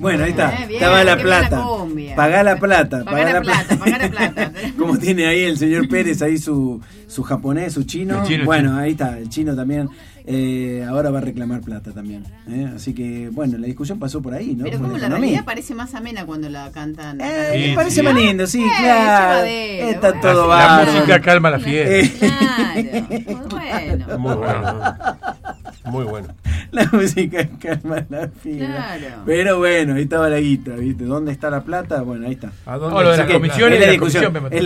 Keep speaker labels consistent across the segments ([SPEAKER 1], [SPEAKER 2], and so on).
[SPEAKER 1] Bueno, ahí está.
[SPEAKER 2] Bien,
[SPEAKER 1] Estaba la
[SPEAKER 2] que
[SPEAKER 1] plata.
[SPEAKER 2] viene la cumbia.
[SPEAKER 1] Pagá la plata.
[SPEAKER 2] Pagá la plata.
[SPEAKER 1] Como tiene ahí el señor Pérez, ahí su japonés, su chino.
[SPEAKER 3] El chino,
[SPEAKER 1] bueno,
[SPEAKER 3] chino.
[SPEAKER 1] ahí está, el chino también. Ahora va a reclamar plata también. Así que, bueno, la discusión pasó por ahí, ¿no?
[SPEAKER 2] Pero
[SPEAKER 1] Por
[SPEAKER 2] como la
[SPEAKER 1] economía.
[SPEAKER 2] realidad parece más amena cuando la cantan.
[SPEAKER 3] Sí,
[SPEAKER 1] Me parece
[SPEAKER 3] sí.
[SPEAKER 1] más lindo, sí, claro.
[SPEAKER 2] llevadero,
[SPEAKER 1] Está
[SPEAKER 2] bueno.
[SPEAKER 1] todo
[SPEAKER 3] La
[SPEAKER 1] bárbaro.
[SPEAKER 3] música calma la fiesta.
[SPEAKER 2] Claro, bueno.
[SPEAKER 4] Muy bueno. Muy bueno.
[SPEAKER 1] La música calma la fiesta.
[SPEAKER 2] Claro.
[SPEAKER 1] Pero bueno, ahí estaba la guita, ¿viste? ¿Dónde está la plata? Bueno, ahí está.
[SPEAKER 4] ¿A dónde?
[SPEAKER 3] No, lo de las
[SPEAKER 4] Así que-
[SPEAKER 3] comisiones.
[SPEAKER 1] Es la
[SPEAKER 3] la
[SPEAKER 1] discusión.
[SPEAKER 3] comisión me mató.
[SPEAKER 1] Es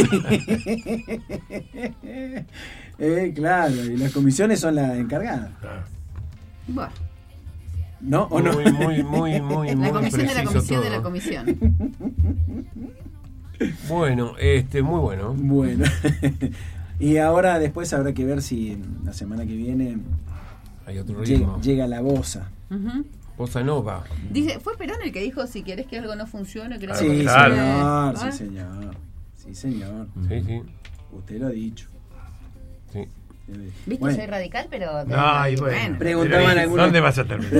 [SPEAKER 1] la claro, y las comisiones son las encargadas.
[SPEAKER 2] Bueno,
[SPEAKER 1] ¿No? ¿O no?
[SPEAKER 4] Muy
[SPEAKER 2] la comisión de la
[SPEAKER 4] preciso
[SPEAKER 2] comisión de
[SPEAKER 4] todo.
[SPEAKER 2] la comisión.
[SPEAKER 4] Bueno, muy bueno.
[SPEAKER 1] Bueno. Y ahora después habrá que ver si la semana que viene
[SPEAKER 4] Hay otro ritmo.
[SPEAKER 1] llega la bossa.
[SPEAKER 2] Ujú.
[SPEAKER 4] Bossa Nova.
[SPEAKER 2] Dice, ¿fue Perón el que dijo si querés que algo no funcione? Que no
[SPEAKER 1] Sí,
[SPEAKER 2] funcione?
[SPEAKER 3] claro.
[SPEAKER 1] señor,
[SPEAKER 2] ¿Ah?
[SPEAKER 1] sí, señor. Sí, señor.
[SPEAKER 4] Sí, sí.
[SPEAKER 1] Usted lo ha dicho.
[SPEAKER 4] Sí.
[SPEAKER 2] Viste,
[SPEAKER 1] Bueno.
[SPEAKER 2] soy radical, pero...
[SPEAKER 3] Ay, bueno.
[SPEAKER 1] Preguntaban
[SPEAKER 3] Pero,
[SPEAKER 1] algunos-
[SPEAKER 3] ¿dónde vas a terminar?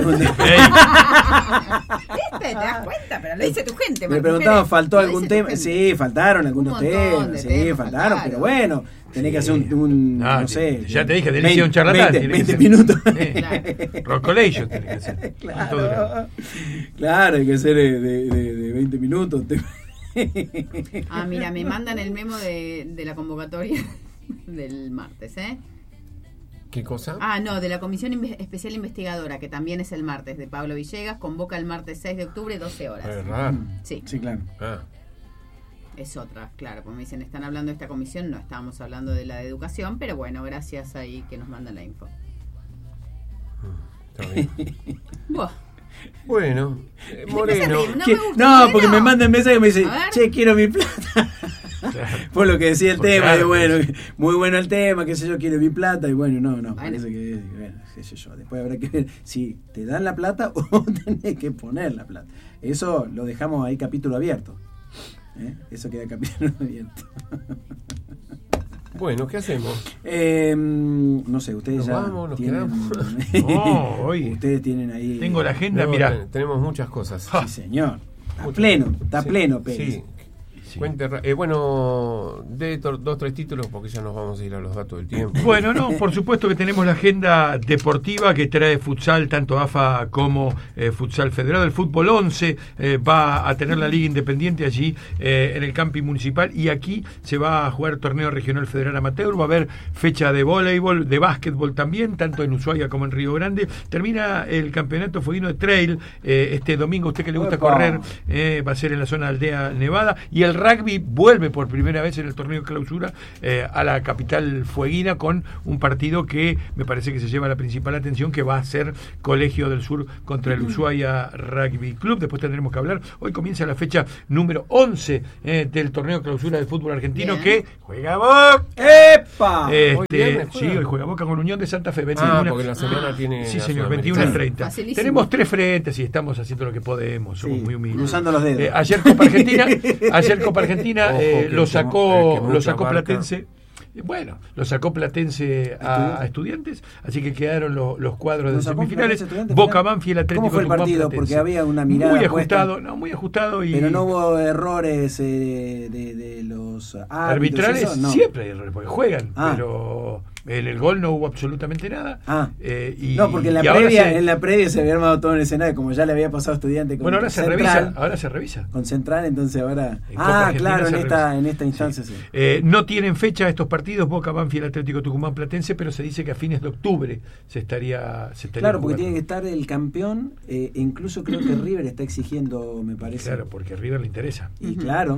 [SPEAKER 2] ¿Viste? ¿Te das cuenta? Pero lo dice tu gente.
[SPEAKER 1] Me preguntaban,
[SPEAKER 2] mujeres.
[SPEAKER 1] ¿faltó
[SPEAKER 2] Lo
[SPEAKER 1] algún
[SPEAKER 2] dice tu
[SPEAKER 1] tema?
[SPEAKER 2] gente.
[SPEAKER 1] Sí, faltaron algunos
[SPEAKER 2] Un montón de
[SPEAKER 1] temas. Sí,
[SPEAKER 2] temas,
[SPEAKER 1] faltaron,
[SPEAKER 2] claro.
[SPEAKER 1] pero bueno, tenés que hacer un
[SPEAKER 3] Ah,
[SPEAKER 1] no sé.
[SPEAKER 3] ya te dije, tenés que ser un charlatán.
[SPEAKER 1] 20 minutos.
[SPEAKER 3] Rocolation tenés que hacer. ¿Cuánto dura?
[SPEAKER 1] Claro, hay que hacer de 20 minutos.
[SPEAKER 2] Ah, mira, me mandan el memo de la convocatoria del martes, ¿eh?
[SPEAKER 4] ¿Qué cosa?
[SPEAKER 2] Ah, no, de la Comisión Especial Investigadora, que también es el martes, de Pablo Villegas, convoca el martes 6 de octubre, 12 horas.
[SPEAKER 4] ¿Verdad?
[SPEAKER 2] Sí,
[SPEAKER 1] Sí, claro.
[SPEAKER 4] Ah.
[SPEAKER 2] es otra, claro, como me dicen, están hablando de esta comisión, no estábamos hablando de la de educación, pero bueno, gracias ahí que nos mandan la info.
[SPEAKER 4] Está bien.
[SPEAKER 2] Buah,
[SPEAKER 4] Bueno,
[SPEAKER 2] me empecé a
[SPEAKER 4] Moreno.
[SPEAKER 2] reír, no
[SPEAKER 1] ¿Qué?
[SPEAKER 2] me gusta,
[SPEAKER 1] No,
[SPEAKER 2] Moreno.
[SPEAKER 1] porque me mandan mensajes y me dicen,
[SPEAKER 2] A ver.
[SPEAKER 1] che, quiero mi plata. Por lo que decía el
[SPEAKER 3] Pues
[SPEAKER 1] tema,
[SPEAKER 3] claro,
[SPEAKER 1] y bueno, muy bueno el tema, qué sé yo, quiero mi plata, y bueno, no,
[SPEAKER 2] Bueno.
[SPEAKER 1] parece que, bueno, qué sé yo, después habrá que ver si te dan la plata o tenés que poner la plata. Eso lo dejamos ahí capítulo abierto. Eso queda capítulo abierto.
[SPEAKER 4] Bueno, ¿qué hacemos?
[SPEAKER 1] No sé, ustedes
[SPEAKER 4] Nos
[SPEAKER 1] ya
[SPEAKER 4] vamos, nos
[SPEAKER 1] tienen...
[SPEAKER 3] No, oye.
[SPEAKER 1] Ustedes tienen ahí...
[SPEAKER 3] Tengo la agenda,
[SPEAKER 4] No,
[SPEAKER 3] mirá.
[SPEAKER 4] tenemos muchas cosas.
[SPEAKER 1] Sí, señor. Está
[SPEAKER 4] Muchas
[SPEAKER 1] pleno,
[SPEAKER 4] cosas.
[SPEAKER 1] está
[SPEAKER 4] Sí,
[SPEAKER 1] pleno, Pérez.
[SPEAKER 4] Sí. Cuente bueno, de 2-3 títulos porque ya nos vamos a ir a los datos del tiempo.
[SPEAKER 3] Bueno, no, por supuesto que tenemos la agenda deportiva que trae futsal, tanto AFA como futsal federado. El fútbol 11 va a tener la Liga Independiente allí en el camping municipal, y aquí se va a jugar torneo regional federal amateur. Va a haber fecha de voleibol, de básquetbol también, tanto en Ushuaia como en Río Grande. Termina el campeonato fueguino de trail este domingo. A usted que le gusta
[SPEAKER 1] ¡Epa!
[SPEAKER 3] correr, va a ser en la zona de Aldea Nevada. Y el rugby vuelve por primera vez en el torneo de clausura a la capital fueguina, con un partido que me parece que se lleva la principal atención, que va a ser Colegio del Sur contra el Ushuaia Rugby Club. Después tendremos que hablar. Hoy comienza la fecha número 11 del torneo de clausura del fútbol argentino.
[SPEAKER 2] Bien.
[SPEAKER 3] Que juega Boca.
[SPEAKER 1] ¡Epa!
[SPEAKER 4] Hoy viernes
[SPEAKER 3] Sí,
[SPEAKER 4] juega.
[SPEAKER 3] hoy juega Boca con Unión de Santa Fe. 21.
[SPEAKER 4] Porque la semana tiene.
[SPEAKER 3] Sí,
[SPEAKER 4] la
[SPEAKER 3] señor,
[SPEAKER 4] Sudamericana.
[SPEAKER 3] 21 a 30.
[SPEAKER 2] Facilísimo.
[SPEAKER 3] Tenemos 3 frentes y estamos haciendo lo que podemos. Somos
[SPEAKER 1] Sí,
[SPEAKER 3] muy humildes.
[SPEAKER 1] cruzando los dedos.
[SPEAKER 3] Ayer Copa Argentina,
[SPEAKER 4] Ojo, que
[SPEAKER 3] lo
[SPEAKER 4] el
[SPEAKER 3] sacó
[SPEAKER 4] que mucha marca.
[SPEAKER 3] Platense. Bueno, lo sacó Platense a Estudiantes, así que quedaron los cuadros
[SPEAKER 1] ¿Lo
[SPEAKER 3] de
[SPEAKER 1] sacó
[SPEAKER 3] semifinales.
[SPEAKER 1] Platense Estudiantes,
[SPEAKER 3] Boca,
[SPEAKER 1] final?
[SPEAKER 3] Banfield, Atlético
[SPEAKER 1] ¿Cómo fue el
[SPEAKER 3] Tucumán,
[SPEAKER 1] partido?
[SPEAKER 3] Platense.
[SPEAKER 1] Porque había una mirada
[SPEAKER 3] muy
[SPEAKER 1] puesta.
[SPEAKER 3] ajustado, muy ajustado. Y
[SPEAKER 1] Pero no hubo errores de los
[SPEAKER 3] arbitrales,
[SPEAKER 1] ¿eso? No.
[SPEAKER 3] siempre hay errores, porque juegan,
[SPEAKER 1] Ah.
[SPEAKER 3] pero en el gol no hubo absolutamente nada.
[SPEAKER 1] No, porque en la previa se había armado todo un escenario, como ya le había pasado a Estudiante con
[SPEAKER 3] Bueno, ahora se
[SPEAKER 1] Central,
[SPEAKER 3] revisa, ahora se revisa.
[SPEAKER 1] con Central, entonces ahora...
[SPEAKER 3] En Copa Argentina
[SPEAKER 1] claro,
[SPEAKER 3] se revisa.
[SPEAKER 1] en esta instancia sí.
[SPEAKER 3] No tienen fecha estos partidos, Boca, Banfield, Atlético Tucumán, Platense, pero se dice que a fines de octubre se estaría
[SPEAKER 1] Claro, porque
[SPEAKER 3] jugando.
[SPEAKER 1] tiene que estar el campeón, incluso creo que River está exigiendo, me parece.
[SPEAKER 3] Claro, porque a River le interesa.
[SPEAKER 1] Y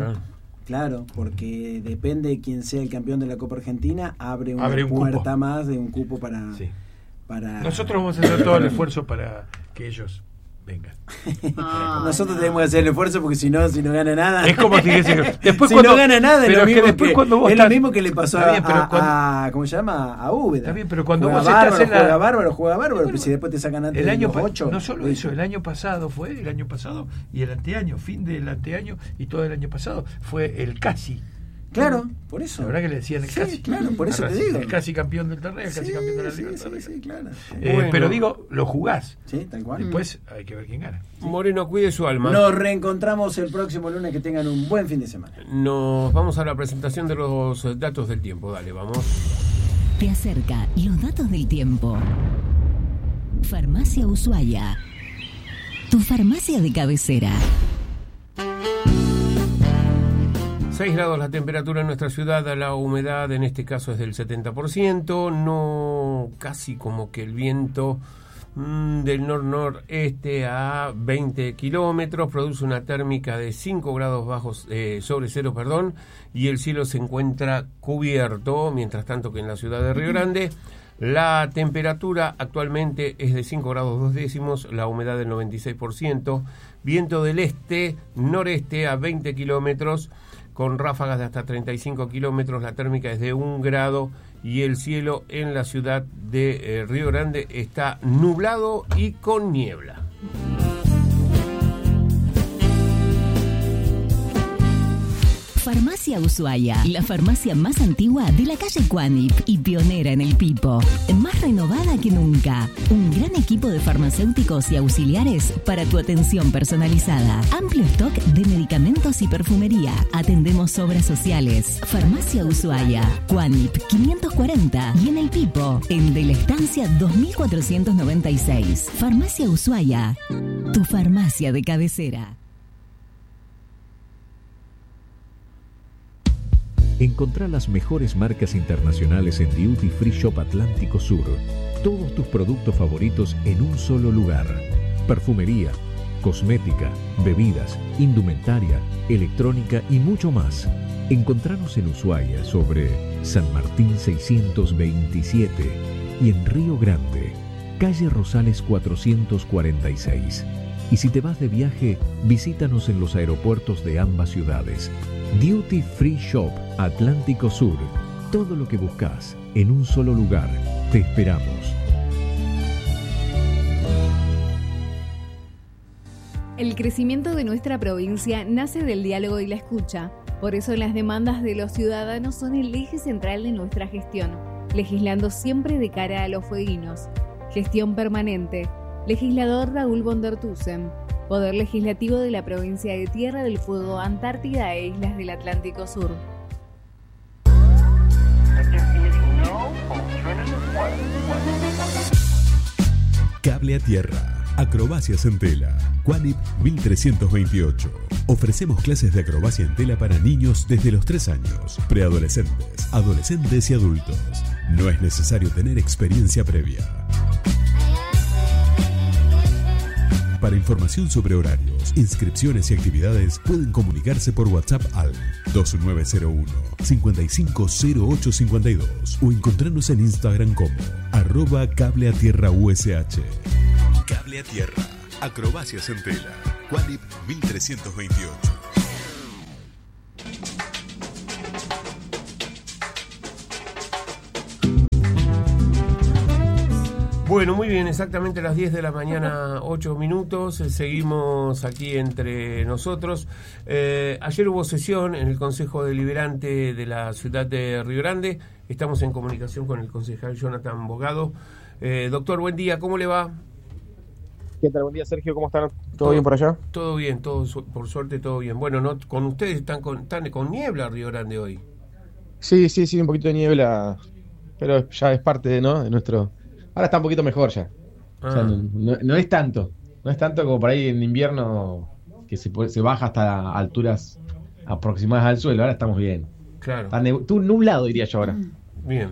[SPEAKER 1] claro, porque depende de quién sea el campeón de la Copa Argentina, abre una
[SPEAKER 3] un
[SPEAKER 1] puerta
[SPEAKER 3] cupo
[SPEAKER 1] más de un cupo para...
[SPEAKER 3] Sí.
[SPEAKER 1] para
[SPEAKER 3] Nosotros vamos a hacer todo el esfuerzo para que ellos vengan.
[SPEAKER 1] Nosotros tenemos que hacer el esfuerzo porque si no gana nada.
[SPEAKER 3] Es como si después
[SPEAKER 1] si
[SPEAKER 3] cuando,
[SPEAKER 1] no gana nada,
[SPEAKER 3] pero
[SPEAKER 1] es lo
[SPEAKER 3] es
[SPEAKER 1] mismo
[SPEAKER 3] que después cuando vos
[SPEAKER 1] es
[SPEAKER 3] estás,
[SPEAKER 1] lo mismo que le pasó
[SPEAKER 3] está bien, pero
[SPEAKER 1] a ¿cómo se llama? A Úbeda.
[SPEAKER 3] Está bien, pero cuando
[SPEAKER 1] juega
[SPEAKER 3] vos estás en la...
[SPEAKER 1] juega bárbaro,
[SPEAKER 3] bueno,
[SPEAKER 1] pero si después te sacan antes
[SPEAKER 3] el año
[SPEAKER 1] de los 8.
[SPEAKER 3] no solo eso, el año pasado y el anteaño, fin del anteaño y todo el año pasado fue el casi.
[SPEAKER 1] Claro, por eso.
[SPEAKER 3] La verdad que le decían el
[SPEAKER 1] Sí,
[SPEAKER 3] casi.
[SPEAKER 1] claro, por eso
[SPEAKER 3] A
[SPEAKER 1] te
[SPEAKER 3] Racing,
[SPEAKER 1] digo.
[SPEAKER 3] el casi campeón del torneo, el casi campeón de la Liga.
[SPEAKER 1] Sí, claro.
[SPEAKER 4] Bueno.
[SPEAKER 3] Pero digo, lo jugás.
[SPEAKER 1] Sí, tal cual.
[SPEAKER 3] Después hay que ver quién gana.
[SPEAKER 4] Moreno, cuide su alma.
[SPEAKER 1] Nos reencontramos el próximo lunes. Que tengan un buen fin de semana.
[SPEAKER 4] Nos vamos a la presentación de los datos del tiempo. Dale, vamos.
[SPEAKER 5] Te acerca los datos del tiempo. Farmacia Ushuaia. Tu farmacia de cabecera.
[SPEAKER 4] 6 grados la temperatura en nuestra ciudad, la humedad en este caso es del 70%, no casi como que el viento del nor-noreste a 20 kilómetros, produce una térmica de 5 grados bajos sobre cero, y el cielo se encuentra cubierto, mientras tanto que en la ciudad de Río Grande la temperatura actualmente es de 5 grados 2 décimos, la humedad del 96%, viento del este-noreste a 20 kilómetros, con ráfagas de hasta 35 kilómetros, la térmica es de 1 grado y el cielo en la ciudad de Río Grande está nublado y con niebla.
[SPEAKER 5] Farmacia Ushuaia, la farmacia más antigua de la calle Cuanip y pionera en el Pipo. Más renovada que nunca. Un gran equipo de farmacéuticos y auxiliares para tu atención personalizada. Amplio stock de medicamentos y perfumería. Atendemos obras sociales. Farmacia Ushuaia, Cuanip 540 y en el Pipo, en De la Estancia 2496. Farmacia Ushuaia, tu farmacia de cabecera.
[SPEAKER 6] Encontrá las mejores marcas internacionales en Duty Free Shop Atlántico Sur. Todos tus productos favoritos en un solo lugar. Perfumería, cosmética, bebidas, indumentaria, electrónica y mucho más. Encontranos en Ushuaia sobre San Martín 627 y en Río Grande, calle Rosales 446. Y si te vas de viaje, visítanos en los aeropuertos de ambas ciudades. Duty Free Shop Atlántico Sur. Todo lo que buscas en un solo lugar. Te esperamos.
[SPEAKER 7] El crecimiento de nuestra provincia nace del diálogo y la escucha. Por eso las demandas de los ciudadanos son el eje central de nuestra gestión, legislando siempre de cara a los fueguinos. Gestión permanente. Legislador Raúl Bondertusen. Poder Legislativo de la Provincia de Tierra del Fuego, Antártida e Islas del Atlántico Sur.
[SPEAKER 8] Cable a tierra. Acrobacias en tela. Cuanip 1328. Ofrecemos clases de acrobacia en tela para niños desde los 3 años, preadolescentes, adolescentes y adultos. No es necesario tener experiencia previa. Para información sobre horarios, inscripciones y actividades, pueden comunicarse por WhatsApp al 2901-550852 o encontrarnos en Instagram como @cableatierraush. Cable a Tierra. Acrobacias en tela. Cuanip 1328.
[SPEAKER 4] Bueno, muy bien, exactamente a las 10 de la mañana, 8 minutos, seguimos aquí entre nosotros. Ayer hubo sesión en el Consejo Deliberante de la ciudad de Río Grande, estamos en comunicación con el concejal Jonathan Bogado. Doctor, buen día, ¿cómo le va?
[SPEAKER 9] ¿Qué tal? Buen día, Sergio, ¿cómo están? ¿Todo bien por allá?
[SPEAKER 4] Todo bien, por suerte todo bien. Bueno, no, con ustedes están con niebla Río Grande hoy.
[SPEAKER 9] Sí, un poquito de niebla, pero ya es parte de nuestro... Ahora está un poquito mejor ya. O sea, no es tanto. No es tanto como por ahí en invierno que se baja hasta se aproximadas al suelo. Ahora estamos bien.
[SPEAKER 4] Claro.
[SPEAKER 9] Está nublado, diría yo ahora.
[SPEAKER 4] Bien.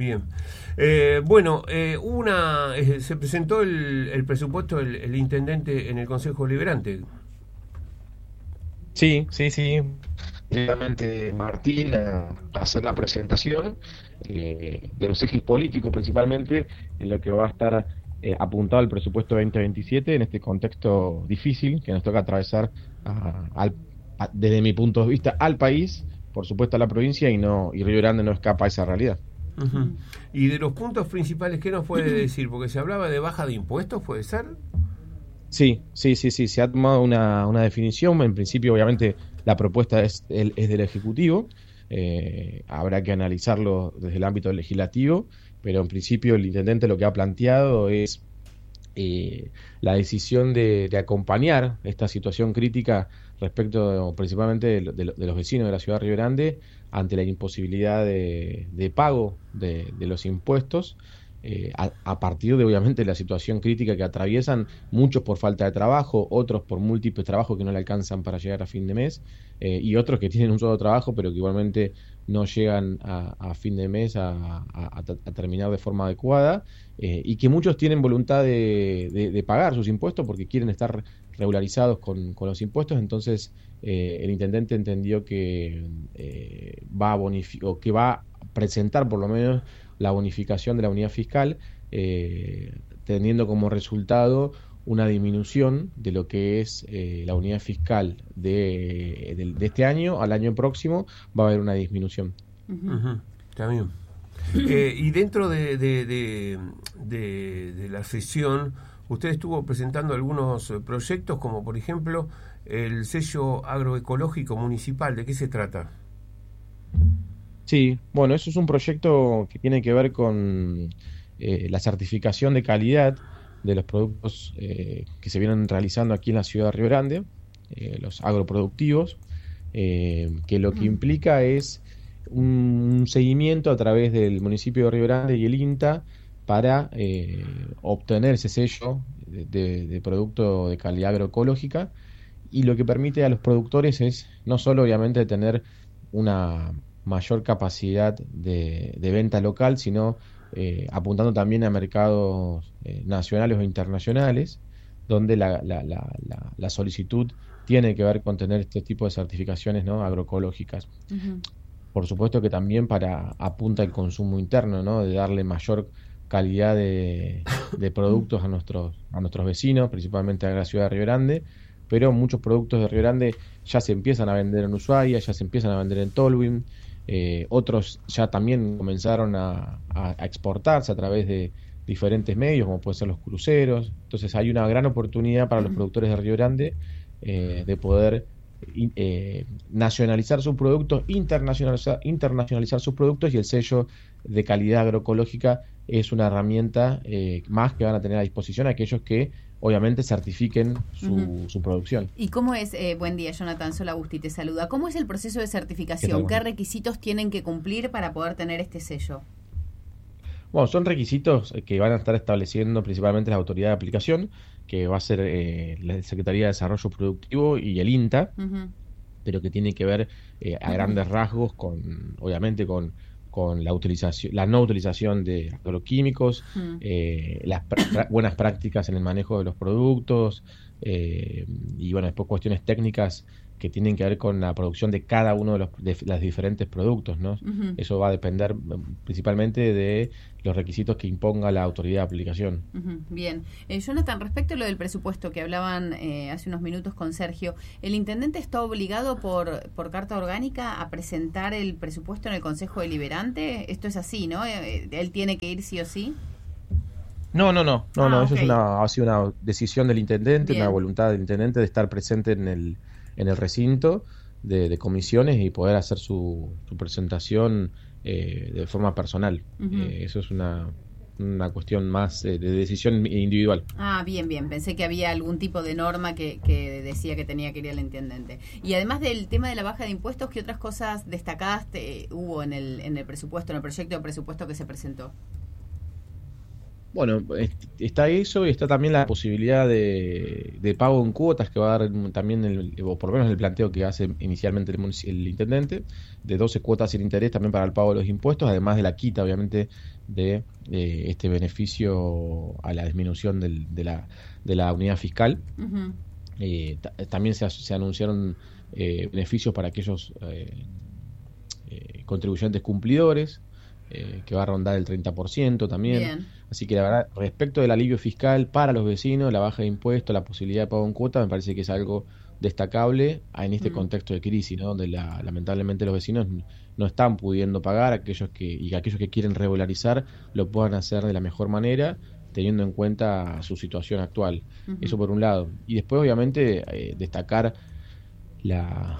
[SPEAKER 4] Se presentó el presupuesto el intendente en el Consejo Deliberante.
[SPEAKER 9] Sí. Directamente Martín a hacer la presentación de los ejes políticos principalmente en lo que va a estar apuntado al presupuesto 2027 en este contexto difícil que nos toca atravesar desde mi punto de vista al país, por supuesto a la provincia y Río Grande no escapa a esa realidad.
[SPEAKER 4] Uh-huh. Y de los puntos principales, ¿qué nos puede decir? Porque se hablaba de baja de impuestos, ¿puede ser?
[SPEAKER 9] Sí, se ha tomado una definición. En principio, obviamente, la propuesta es del Ejecutivo, habrá que analizarlo desde el ámbito legislativo, pero en principio el intendente lo que ha planteado es la decisión de acompañar esta situación crítica respecto principalmente de los vecinos de la ciudad de Río Grande ante la imposibilidad de pago de los impuestos, a partir de obviamente la situación crítica que atraviesan muchos por falta de trabajo, otros por múltiples trabajos que no le alcanzan para llegar a fin de mes, y otros que tienen un solo trabajo pero que igualmente no llegan a fin de mes a terminar de forma adecuada, y que muchos tienen voluntad de pagar sus impuestos porque quieren estar regularizados con los impuestos. Entonces el intendente entendió que va a presentar por lo menos la bonificación de la unidad fiscal, teniendo como resultado una disminución de lo que es la unidad fiscal de este año al año próximo. Va a haber una disminución.
[SPEAKER 4] Está bien. Y dentro de la sesión, usted estuvo presentando algunos proyectos, como por ejemplo el sello agroecológico municipal. ¿De qué se trata?
[SPEAKER 9] Sí, bueno, eso es un proyecto que tiene que ver con la certificación de calidad de los productos que se vienen realizando aquí en la ciudad de Río Grande, los agroproductivos, que lo que implica es un seguimiento a través del municipio de Río Grande y el INTA para obtener ese sello de producto de calidad agroecológica, y lo que permite a los productores es no solo obviamente tener una mayor capacidad de venta local, sino apuntando también a mercados nacionales o internacionales, donde la solicitud tiene que ver con tener este tipo de certificaciones, ¿no?, agroecológicas. Por supuesto que también apunta al consumo interno, ¿no?, de darle mayor calidad de productos a nuestros vecinos, principalmente a la ciudad de Río Grande, pero muchos productos de Río Grande ya se empiezan a vender en Ushuaia, ya se empiezan a vender en Tolwyn, otros ya también comenzaron a exportarse a través de diferentes medios, como pueden ser los cruceros. Entonces hay una gran oportunidad para los productores de Río Grande de poder nacionalizar sus productos, internacionalizar sus productos, y el sello de calidad agroecológica es una herramienta más que van a tener a disposición aquellos que obviamente certifiquen su producción.
[SPEAKER 2] ¿Y cómo es, buen día, Jonathan Solagusti te saluda, cómo es el proceso de certificación? ¿Qué requisitos tienen que cumplir para poder tener este sello?
[SPEAKER 9] Bueno, son requisitos que van a estar estableciendo principalmente la autoridad de aplicación, que va a ser la Secretaría de Desarrollo Productivo y el INTA, pero que tiene que ver a grandes rasgos obviamente con la no utilización de agroquímicos, las buenas prácticas en el manejo de los productos, y bueno, después cuestiones técnicas que tienen que ver con la producción de cada uno de los diferentes productos, ¿no? Eso va a depender principalmente de los requisitos que imponga la autoridad de aplicación.
[SPEAKER 2] Bien. Jonathan, respecto a lo del presupuesto que hablaban hace unos minutos con Sergio, ¿el intendente está obligado por carta orgánica a presentar el presupuesto en el Consejo Deliberante? Esto es así, ¿no? ¿Él tiene que ir sí o sí?
[SPEAKER 9] No, eso es ha sido una decisión del intendente, una voluntad del intendente de estar presente en el recinto de comisiones y poder hacer su presentación de forma personal. Eso es una cuestión más de decisión individual.
[SPEAKER 2] Bien. Pensé que había algún tipo de norma que decía que tenía que ir el intendente. Y además del tema de la baja de impuestos, ¿qué otras cosas destacadas hubo en el presupuesto, en el proyecto de presupuesto que se presentó?
[SPEAKER 9] Bueno, está eso, y está también la posibilidad de pago en cuotas que va a dar también, o por lo menos el planteo que hace inicialmente el intendente, de 12 cuotas sin interés también para el pago de los impuestos, además de la quita, obviamente, de este beneficio a la disminución de la unidad fiscal. También se anunciaron beneficios para aquellos contribuyentes cumplidores, que va a rondar el 30% también.
[SPEAKER 2] Bien.
[SPEAKER 9] Así que la verdad, respecto del alivio fiscal para los vecinos, la baja de impuestos, la posibilidad de pago en cuota, me parece que es algo destacable en este contexto de crisis, ¿no?, donde lamentablemente los vecinos no están pudiendo pagar, aquellos que quieren regularizar lo puedan hacer de la mejor manera, teniendo en cuenta su situación actual. Eso por un lado. Y después, obviamente, destacar la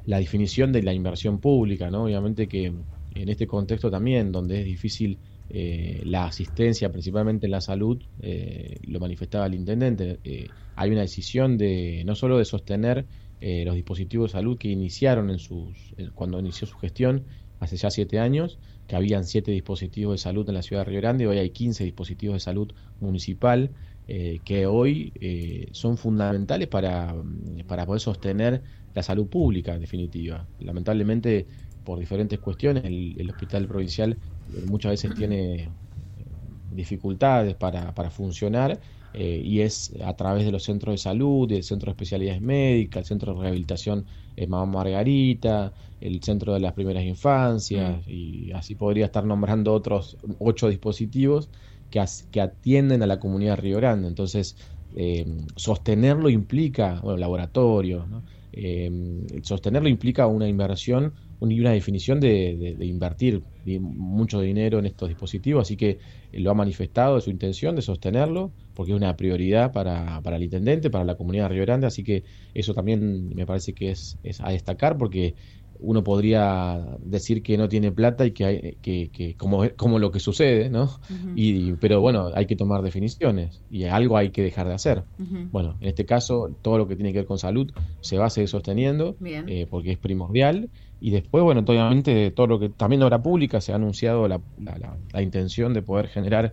[SPEAKER 9] la definición de la inversión pública, ¿no? Obviamente que en este contexto también, donde es difícil la asistencia, principalmente en la salud, lo manifestaba el intendente, hay una decisión de no solo de sostener los dispositivos de salud que iniciaron cuando inició su gestión hace ya 7 años, que habían 7 dispositivos de salud en la ciudad de Río Grande, hoy hay 15 dispositivos de salud municipal que hoy son fundamentales para poder sostener la salud pública, en definitiva. Lamentablemente, por diferentes cuestiones, el hospital provincial muchas veces tiene dificultades para funcionar, y es a través de los centros de salud, del centro de especialidades médicas, el centro de rehabilitación Mamá Margarita, el centro de las primeras infancias, y así podría estar nombrando otros 8 dispositivos que atienden a la comunidad de Río Grande. Entonces, sostenerlo implica, laboratorios, ¿no? Sostenerlo implica una inversión y una definición de invertir mucho dinero en estos dispositivos, así que lo ha manifestado de su intención de sostenerlo, porque es una prioridad para el intendente, para la comunidad de Río Grande, así que eso también me parece que es a destacar, porque uno podría decir que no tiene plata y que como lo que sucede, ¿no? Uh-huh. Pero bueno, hay que tomar definiciones y algo hay que dejar de hacer. Uh-huh. Bueno, en este caso, todo lo que tiene que ver con salud se va a seguir sosteniendo, porque es primordial. Y después, bueno, obviamente, todo lo que también obra pública, se ha anunciado la intención de poder generar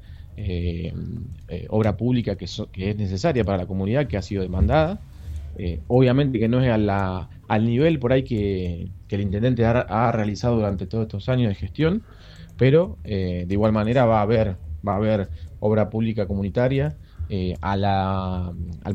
[SPEAKER 9] obra pública que es necesaria para la comunidad, que ha sido demandada. Obviamente que no es al nivel por ahí que el intendente ha realizado durante todos estos años de gestión, pero de igual manera va a haber obra pública comunitaria a la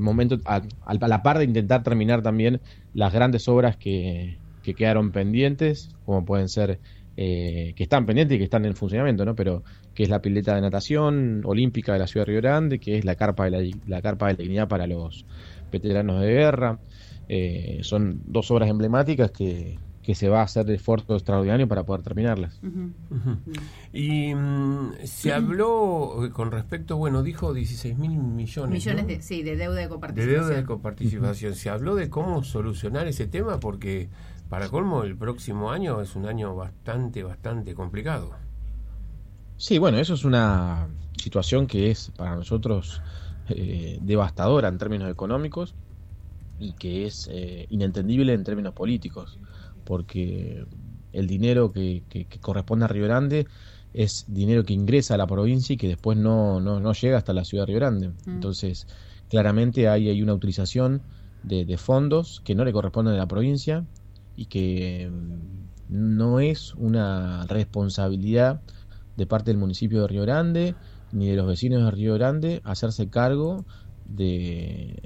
[SPEAKER 9] par de intentar terminar también las grandes obras que quedaron pendientes, como pueden ser que están pendientes y que están en funcionamiento, ¿no? Pero que es la pileta de natación olímpica de la ciudad de Río Grande, que es la carpa de la dignidad para los veteranos de guerra. Son 2 obras emblemáticas que se va a hacer de esfuerzo extraordinario para poder terminarlas.
[SPEAKER 4] Uh-huh. Uh-huh. Y se habló con respecto, dijo 16.000 millones, ¿no?
[SPEAKER 2] de deuda de coparticipación.
[SPEAKER 4] De deuda de coparticipación. Uh-huh. Se habló de cómo solucionar ese tema, porque para colmo el próximo año es un año bastante complicado.
[SPEAKER 9] Sí, eso es una situación que es para nosotros devastadora en términos económicos y que es inentendible en términos políticos, porque el dinero que corresponde a Río Grande es dinero que ingresa a la provincia y que después no llega hasta la ciudad de Río Grande. Entonces, claramente hay una utilización de fondos que no le corresponden a la provincia y que no es una responsabilidad de parte del municipio de Río Grande ni de los vecinos de Río Grande hacerse cargo del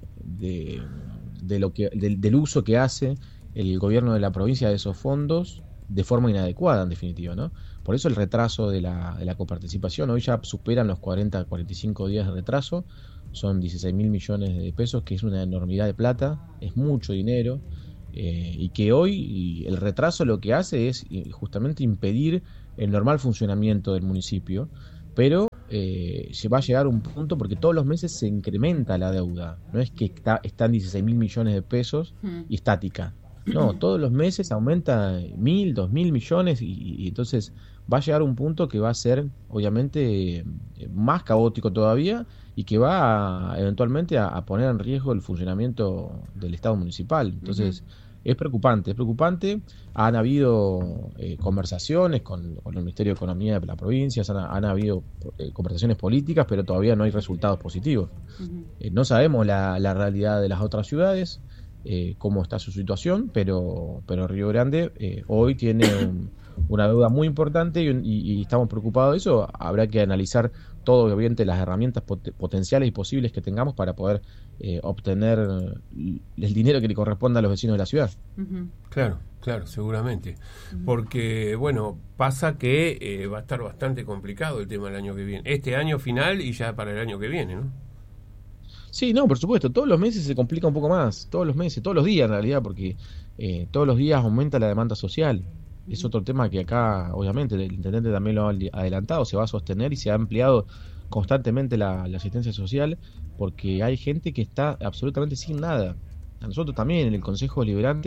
[SPEAKER 9] uso que hace el gobierno de la provincia de esos fondos de forma inadecuada, en definitiva, ¿no? Por eso el retraso de la coparticipación hoy ya superan los 45 días de retraso, son 16.000 millones de pesos, que es una enormidad de plata, es mucho dinero, y que hoy el retraso lo que hace es justamente impedir el normal funcionamiento del municipio, pero se va a llegar a un punto, porque todos los meses se incrementa la deuda, no es que están 16.000 millones de pesos y estática, no, todos los meses aumenta 1.000, 2.000 millones y entonces va a llegar a un punto que va a ser obviamente más caótico todavía y que va eventualmente a poner en riesgo el funcionamiento del Estado municipal. Entonces es preocupante. Han habido conversaciones con el Ministerio de Economía de la provincia, han habido conversaciones políticas, pero todavía no hay resultados positivos. No sabemos la realidad de las otras ciudades, cómo está su situación, pero Río Grande hoy tiene una deuda muy importante y estamos preocupados de eso. Habrá que analizar todo, obviamente, las herramientas potenciales y posibles que tengamos para poder obtener el dinero que le corresponda a los vecinos de la ciudad.
[SPEAKER 4] Claro, seguramente. Porque, pasa que va a estar bastante complicado el tema del año que viene. Este año final y ya para el año que viene, ¿no?
[SPEAKER 9] Sí, por supuesto, todos los meses se complica un poco más, todos los días en realidad, porque todos los días aumenta la demanda social. Es otro tema que acá, obviamente, el intendente también lo ha adelantado, se va a sostener y se ha ampliado constantemente la asistencia social, porque hay gente que está absolutamente sin nada. A nosotros también, en el Consejo Deliberante,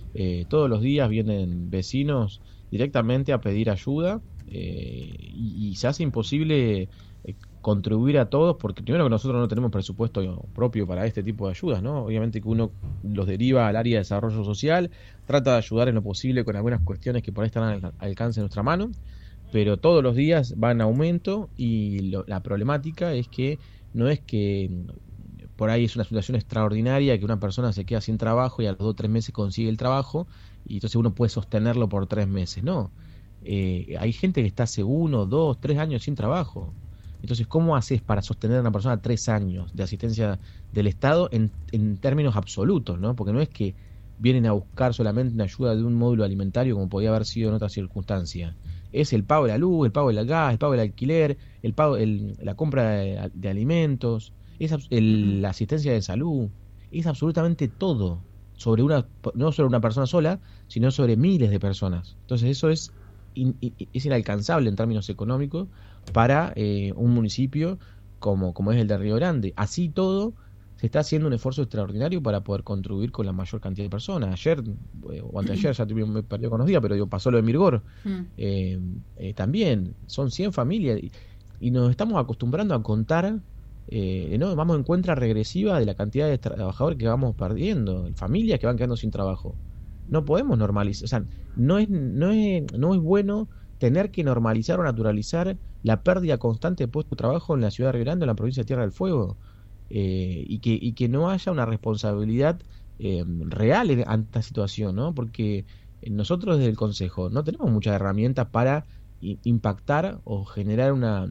[SPEAKER 9] todos los días vienen vecinos directamente a pedir ayuda, y se hace imposible contribuir a todos, porque primero que nosotros no tenemos presupuesto propio para este tipo de ayudas, ¿no? Obviamente que uno los deriva al área de desarrollo social, trata de ayudar en lo posible con algunas cuestiones que por ahí están al alcance de nuestra mano, pero todos los días va en aumento, y la problemática es que no es que por ahí es una situación extraordinaria que una persona se queda sin trabajo y a los 2 o 3 meses consigue el trabajo y entonces uno puede sostenerlo por 3 meses. No, hay gente que está hace 1, 2, 3 años sin trabajo. Entonces, ¿cómo haces para sostener a una persona 3 años de asistencia del Estado en términos absolutos, ¿no? Porque no es que vienen a buscar solamente una ayuda de un módulo alimentario como podía haber sido en otras circunstancias. Es el pago de la luz, el pago del gas, el pago del alquiler, el pago, la compra de alimentos, la asistencia de salud. Es absolutamente todo, no sobre una persona sola, sino sobre miles de personas. Entonces eso es inalcanzable en términos económicos para un municipio como es el de Río Grande. Así todo, se está haciendo un esfuerzo extraordinario para poder contribuir con la mayor cantidad de personas. Ayer o anteayer, ya me perdió con los días, pero pasó lo de Mirgor. También son 100 familias y nos estamos acostumbrando a contar, ¿no? Vamos en cuenta regresiva de la cantidad de trabajadores que vamos perdiendo, familias que van quedando sin trabajo. No podemos normalizar, o sea, no es bueno tener que normalizar o naturalizar la pérdida constante de puestos de trabajo en la ciudad de Río Grande, en la provincia de Tierra del Fuego, y que no haya una responsabilidad real ante esta situación, ¿no? Porque nosotros desde el Consejo no tenemos muchas herramientas para impactar o generar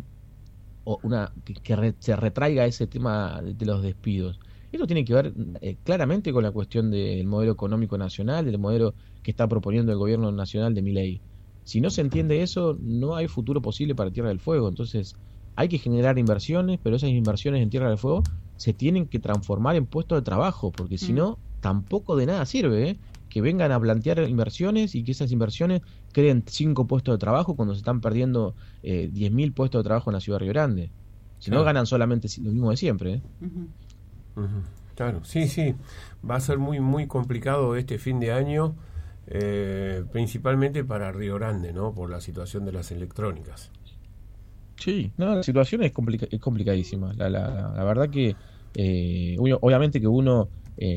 [SPEAKER 9] que se retraiga ese tema de los despidos. Esto tiene que ver claramente con la cuestión del modelo económico nacional, del modelo que está proponiendo el gobierno nacional de Milei. Si no se entiende eso, no hay futuro posible para Tierra del Fuego. Entonces hay que generar inversiones, pero esas inversiones en Tierra del Fuego se tienen que transformar en puestos de trabajo, porque si no, tampoco de nada sirve que vengan a plantear inversiones y que esas inversiones creen 5 puestos de trabajo cuando se están perdiendo 10.000 puestos de trabajo en la ciudad de Río Grande. Si no, ganan solamente lo mismo de siempre.
[SPEAKER 4] Claro, sí, va a ser muy muy complicado este fin de año, principalmente para Río Grande, ¿no? Por la situación de las electrónicas.
[SPEAKER 9] Sí, no, la situación es complicadísima. La verdad que obviamente que uno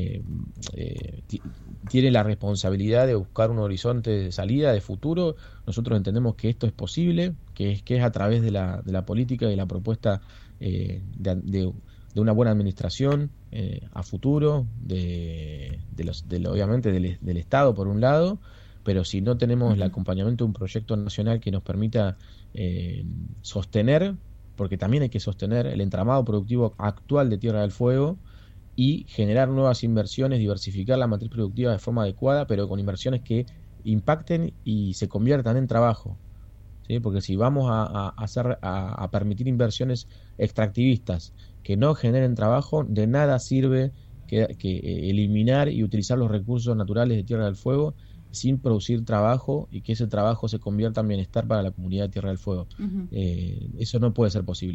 [SPEAKER 9] tiene la responsabilidad de buscar un horizonte de salida, de futuro. Nosotros entendemos que esto es posible, que es a través de la política y la propuesta de una buena administración a futuro, obviamente del Estado por un lado, pero si no tenemos el acompañamiento de un proyecto nacional que nos permita sostener, porque también hay que sostener el entramado productivo actual de Tierra del Fuego y generar nuevas inversiones, diversificar la matriz productiva de forma adecuada, pero con inversiones que impacten y se conviertan en trabajo, ¿sí? Porque si vamos a permitir inversiones extractivistas que no generen trabajo, de nada sirve que eliminar y utilizar los recursos naturales de Tierra del Fuego sin producir trabajo y que ese trabajo se convierta en bienestar para la comunidad de Tierra del Fuego. Eso no puede ser posible.